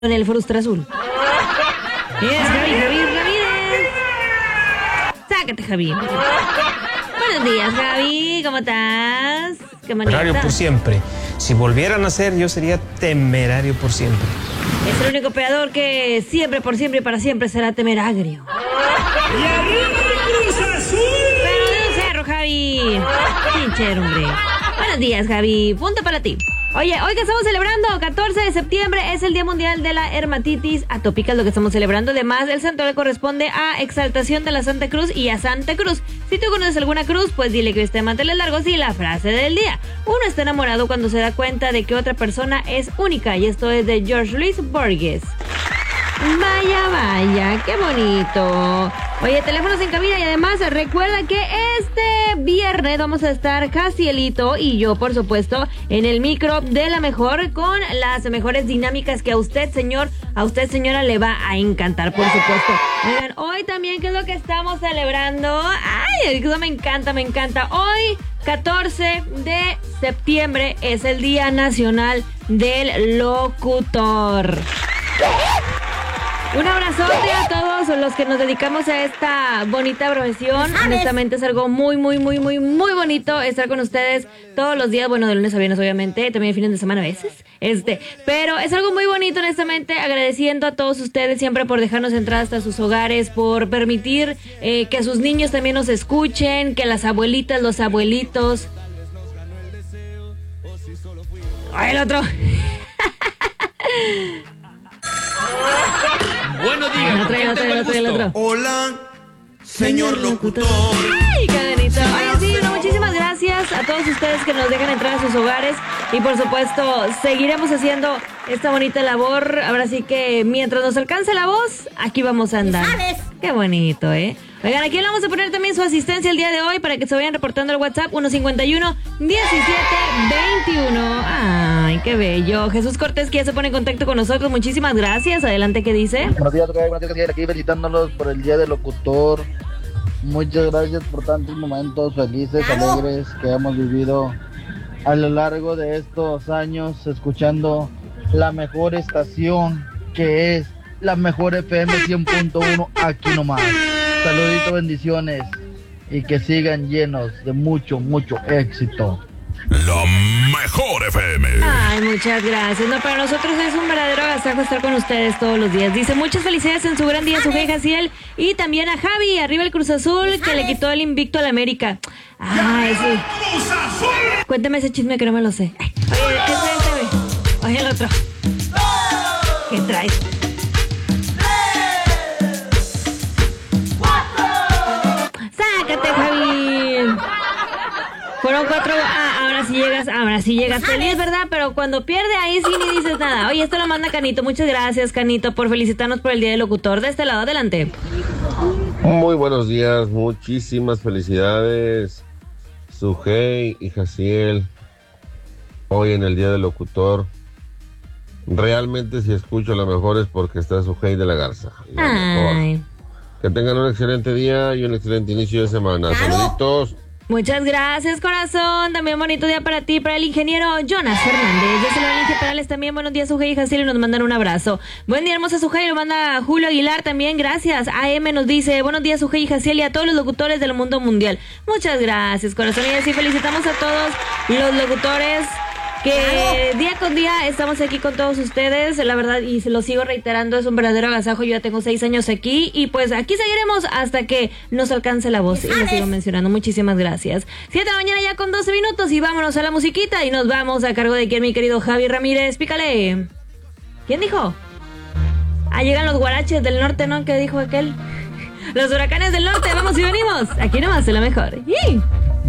en el Frustra Azul. Es Javi Ramírez. Sácate, Javi. Buenos días, Javi. ¿Cómo estás? Qué bonita. Temerario por siempre. Si volviera a nacer, yo sería temerario por siempre. Es el único peador que siempre, por siempre y para siempre será temerario. ¡Y arriba el Cruz Azul! Pero de un cerro, Javi. Pinchero, hombre. Buenos días, Javi. Punto para ti. Oye, hoy que estamos celebrando, 14 de septiembre, es el Día Mundial de la Dermatitis Atópica, es lo que estamos celebrando. Además, el santo le corresponde a Exaltación de la Santa Cruz y a Santa Cruz. Si tú conoces alguna cruz, pues dile que esté de manteles largos. Y la frase del día: uno está enamorado cuando se da cuenta de que otra persona es única. Y esto es de George Luis Borges. Vaya, vaya, qué bonito. Oye, teléfonos en cabina y además recuerda que este viernes vamos a estar Jacielito y yo, por supuesto, en el micro de la mejor con las mejores dinámicas que a usted, señor, a usted, señora, le va a encantar, por supuesto. Oigan, hoy también, ¿qué es lo que estamos celebrando? Ay, eso me encanta, me encanta. Hoy, 14 de septiembre, es el Día Nacional del Locutor. Un abrazote a todos los que nos dedicamos a esta bonita profesión. Honestamente es algo muy bonito estar con ustedes todos los días. Bueno, de lunes a viernes, obviamente, también fines de semana a veces. Pero es algo muy bonito, honestamente, agradeciendo a todos ustedes siempre por dejarnos entrar hasta sus hogares, por permitir que sus niños también nos escuchen, que las abuelitas, los abuelitos. ¡Ay, el otro! Buenos días. El otro. Hola, señor locutor. ¡Ay, qué bonito! Oye, sí, muchísimas gracias a todos ustedes que nos dejan entrar a sus hogares. Y por supuesto, seguiremos haciendo esta bonita labor. Ahora sí que mientras nos alcance la voz, aquí vamos a andar. ¿Sabes? Qué bonito, ¿eh? Oigan, aquí le vamos a poner también su asistencia el día de hoy para que se vayan reportando al WhatsApp 151-1721. Ay, qué bello. Jesús Cortés, que ya se pone en contacto con nosotros. Muchísimas gracias. Adelante, ¿qué dice? Buenos días, aquí felicitándolos por el Día del Locutor. Muchas gracias por tantos momentos felices, alegres que hemos vivido a lo largo de estos años, escuchando la mejor estación, que es la mejor FM 100.1 aquí nomás. Saluditos, bendiciones y que sigan llenos de mucho éxito. La mejor FM. Ay, muchas gracias. No, para nosotros es un verdadero agasajo estar con ustedes todos los días. Dice, muchas felicidades en su gran día, su hija Jaciel, y también a Javi, arriba el Cruz Azul, que le quitó el invicto a la América. Ay, sí. Cuéntame ese chisme que no me lo sé. Oye, ¿qué traes, güey? Oye, el otro. ¿Qué traes? Sácate, Javi. Fueron 4. Ahora sí llegas feliz, ¿verdad? Pero cuando pierde ahí sí ni dices nada. Oye, esto lo manda Canito. Muchas gracias, Canito, por felicitarnos por el Día del Locutor. De este lado, adelante. Muy buenos días, muchísimas felicidades, Sujei y Jaciel, hoy en el Día del Locutor. Realmente si escucho la mejor es porque está Sujei de la Garza. Ay. Que tengan un excelente día y un excelente inicio de semana. Saluditos. Muchas gracias, corazón. También bonito día para ti, para el ingeniero Jonas Fernández. Yo soy la Inge Perales también. Buenos días, Sujei y Jaciel, y nos mandan un abrazo. Buen día, hermosa Sujei. Lo manda Julio Aguilar también. Gracias. AM nos dice, buenos días, Sujei y Jaciel, y a todos los locutores del mundo mundial. Muchas gracias, corazón. Y así felicitamos a todos los locutores que día con día estamos aquí con todos ustedes, la verdad, y se lo sigo reiterando, es un verdadero agasajo. Yo ya tengo 6 años aquí y pues aquí seguiremos hasta que nos alcance la voz, y lo sigo mencionando. Muchísimas gracias. 7 de la mañana ya con 12 minutos y vámonos a la musiquita y nos vamos a cargo de quien, mi querido Javi Ramírez. Pícale. ¿Quién dijo? Llegan los guaraches del norte, ¿no? ¿Qué dijo aquel? Los huracanes del norte, vamos y venimos. Aquí nomás es la mejor. ¡Sí!